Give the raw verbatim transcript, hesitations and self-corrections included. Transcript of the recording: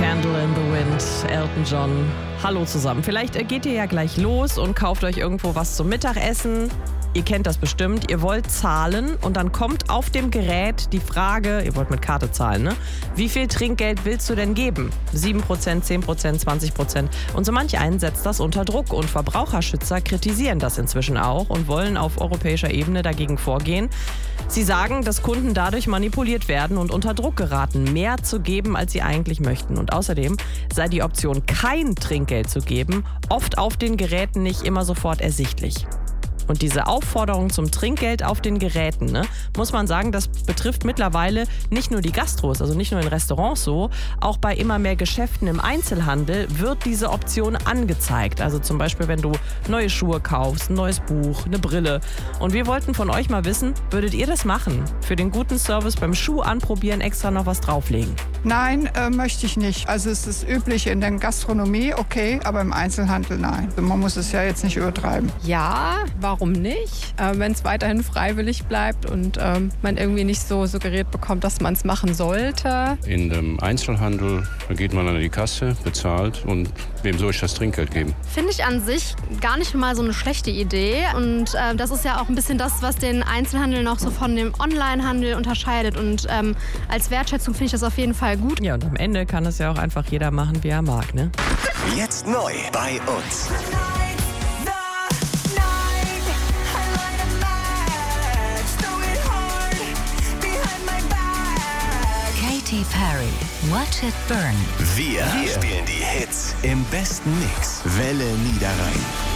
Candle in the Wind, Elton John. Hallo zusammen. Vielleicht geht ihr ja gleich los und kauft euch irgendwo was zum Mittagessen. Ihr kennt das bestimmt. Ihr wollt zahlen und dann kommt auf dem Gerät die Frage, ihr wollt mit Karte zahlen, ne? Wie viel Trinkgeld willst du denn geben? sieben Prozent, zehn Prozent, zwanzig Prozent. Und so manch einen setzt das unter Druck. Und Verbraucherschützer kritisieren das inzwischen auch und wollen auf europäischer Ebene dagegen vorgehen. Sie sagen, dass Kunden dadurch manipuliert werden und unter Druck geraten, mehr zu geben, als sie eigentlich möchten. Und außerdem sei die Option, kein Trinkgeld zu geben, oft auf den Geräten nicht immer sofort ersichtlich. Und diese Aufforderung zum Trinkgeld auf den Geräten, ne, muss man sagen, das betrifft mittlerweile nicht nur die Gastros, also nicht nur in Restaurants so, auch bei immer mehr Geschäften im Einzelhandel wird diese Option angezeigt. Also zum Beispiel, wenn du neue Schuhe kaufst, ein neues Buch, eine Brille. Und wir wollten von euch mal wissen, würdet ihr das machen? Für den guten Service beim Schuh anprobieren extra noch was drauflegen? Nein, äh, möchte ich nicht. Also es ist üblich in der Gastronomie, okay, aber im Einzelhandel nein. Man muss es ja jetzt nicht übertreiben. Ja, warum nicht? Äh, wenn es weiterhin freiwillig bleibt und ähm, man irgendwie nicht so suggeriert bekommt, dass man es machen sollte. In dem Einzelhandel, da geht man an die Kasse, bezahlt und wem soll ich das Trinkgeld geben? Finde ich an sich gar nicht mal so eine schlechte Idee. Und äh, das ist ja auch ein bisschen das, was den Einzelhandel noch so von dem Onlinehandel unterscheidet. Und ähm, als Wertschätzung finde ich das auf jeden Fall gut. Ja, und am Ende kann es ja auch einfach jeder machen, wie er mag, ne? Jetzt neu bei uns. Katy Perry, Watch It Burn. Wir, Wir spielen die Hits im besten Mix. Welle Niederrhein.